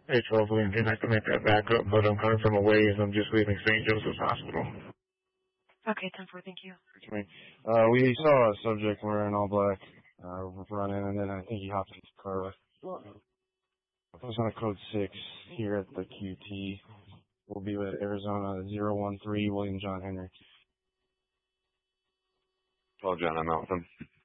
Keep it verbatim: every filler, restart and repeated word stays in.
Hey, twelve William Jim, I can make that back up, but I'm coming from a ways. I'm just leaving Saint Joseph's Hospital. Okay, ten four, thank you. Uh, we saw a subject wearing all black, uh, running, and then I think he hopped in his car. It was on a code six here at the Q T. We'll be with Arizona zero one three William John Henry. twelve John, I'm out with him.